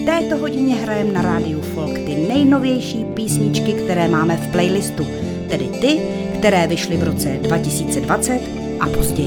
této hodině hrajeme na rádiu Folk ty nejnovější písničky, které máme v playlistu, tedy ty, které vyšly v roce 2020 a později.